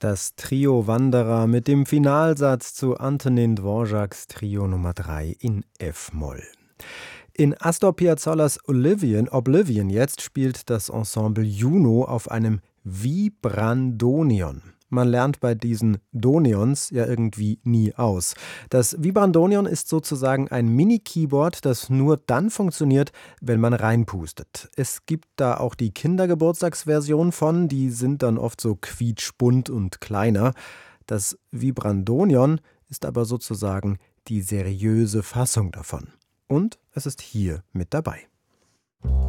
Das Trio Wanderer mit dem Finalsatz zu Antonin Dvořáks Trio Nummer 3 in F-Moll. In Astor Piazzollas Oblivion jetzt spielt das Ensemble Juno auf einem Vibrandonion. Man lernt bei diesen Donions ja irgendwie nie aus. Das Vibrandonion ist sozusagen ein Mini-Keyboard, das nur dann funktioniert, wenn man reinpustet. Es gibt da auch die Kindergeburtstagsversion von, die sind dann oft so quietschbunt und kleiner. Das Vibrandonion ist aber sozusagen die seriöse Fassung davon. Und es ist hier mit dabei.